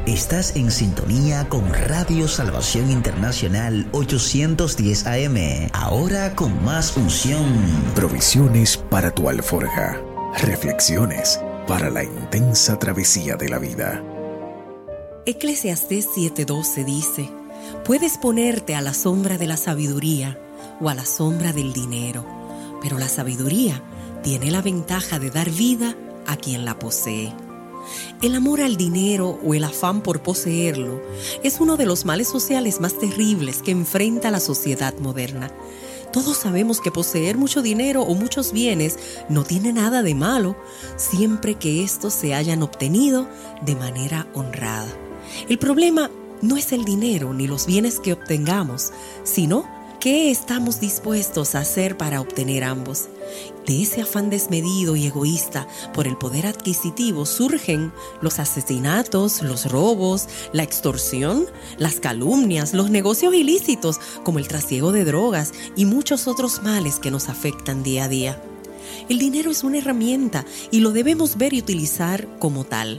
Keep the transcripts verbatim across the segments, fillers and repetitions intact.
Estás en sintonía con Radio Salvación Internacional ochocientos diez A M. Ahora con más unción. Provisiones para tu alforja. Reflexiones para la intensa travesía de la vida. Eclesiastés siete doce dice: puedes ponerte a la sombra de la sabiduría o a la sombra del dinero, pero la sabiduría tiene la ventaja de dar vida a quien la posee. El amor al dinero o el afán por poseerlo es uno de los males sociales más terribles que enfrenta la sociedad moderna. Todos sabemos que poseer mucho dinero o muchos bienes no tiene nada de malo, siempre que estos se hayan obtenido de manera honrada. El problema no es el dinero ni los bienes que obtengamos, sino qué estamos dispuestos a hacer para obtener ambos. De ese afán desmedido y egoísta por el poder adquisitivo surgen los asesinatos, los robos, la extorsión, las calumnias, los negocios ilícitos como el trasiego de drogas y muchos otros males que nos afectan día a día. El dinero es una herramienta y lo debemos ver y utilizar como tal.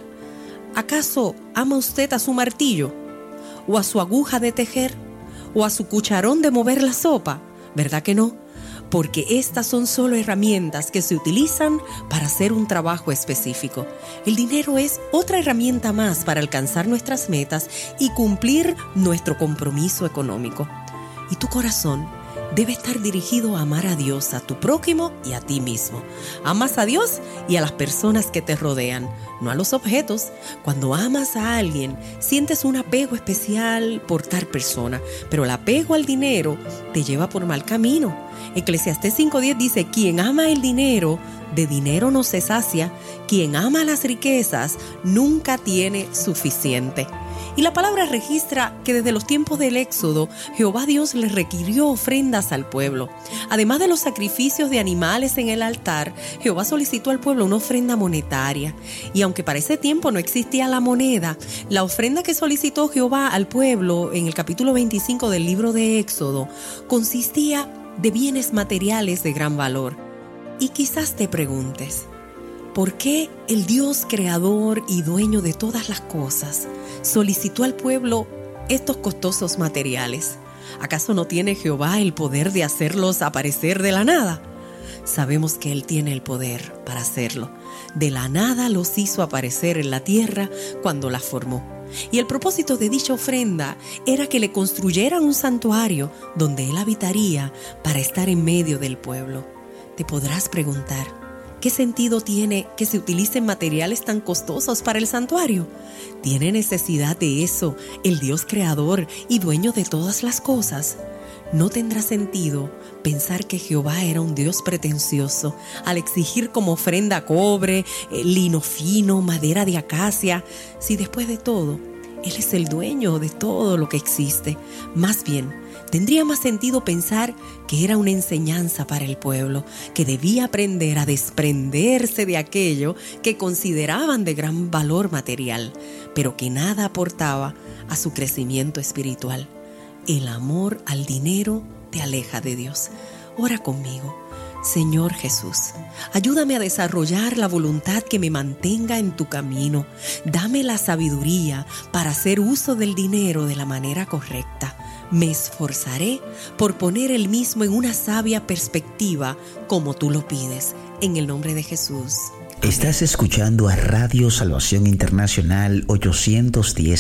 ¿Acaso ama usted a su martillo? ¿O a su aguja de tejer? ¿O a su cucharón de mover la sopa? ¿Verdad que no? Porque estas son solo herramientas que se utilizan para hacer un trabajo específico. El dinero es otra herramienta más para alcanzar nuestras metas y cumplir nuestro compromiso económico. Y tu corazón debe estar dirigido a amar a Dios, a tu prójimo y a ti mismo. Amas a Dios y a las personas que te rodean, no a los objetos. Cuando amas a alguien, sientes un apego especial por tal persona, pero el apego al dinero te lleva por mal camino. Eclesiastés cinco diez dice: quien ama el dinero, de dinero no se sacia. Quien ama las riquezas, nunca tiene suficiente. Y la palabra registra que desde los tiempos del Éxodo, Jehová Dios le requirió ofrendas al pueblo. Además de los sacrificios de animales en el altar, Jehová solicitó al pueblo una ofrenda monetaria. Y aunque para ese tiempo no existía la moneda, la ofrenda que solicitó Jehová al pueblo en el capítulo veinticinco del libro de Éxodo consistía de bienes materiales de gran valor. Y quizás te preguntes, ¿por qué el Dios creador y dueño de todas las cosas solicitó al pueblo estos costosos materiales? ¿Acaso no tiene Jehová el poder de hacerlos aparecer de la nada? Sabemos que Él tiene el poder para hacerlo. De la nada los hizo aparecer en la tierra cuando la formó. Y el propósito de dicha ofrenda era que le construyeran un santuario donde Él habitaría para estar en medio del pueblo. Te podrás preguntar, ¿qué sentido tiene que se utilicen materiales tan costosos para el santuario? ¿Tiene necesidad de eso el Dios creador y dueño de todas las cosas? No tendrá sentido pensar que Jehová era un Dios pretencioso al exigir como ofrenda cobre, lino fino, madera de acacia, si después de todo, Él es el dueño de todo lo que existe. Más bien, tendría más sentido pensar que era una enseñanza para el pueblo, que debía aprender a desprenderse de aquello que consideraban de gran valor material, pero que nada aportaba a su crecimiento espiritual. El amor al dinero te aleja de Dios. Ora conmigo. Señor Jesús, ayúdame a desarrollar la voluntad que me mantenga en tu camino. Dame la sabiduría para hacer uso del dinero de la manera correcta. Me esforzaré por poner el mismo en una sabia perspectiva como tú lo pides. En el nombre de Jesús. Estás escuchando a Radio Salvación Internacional ochocientos diez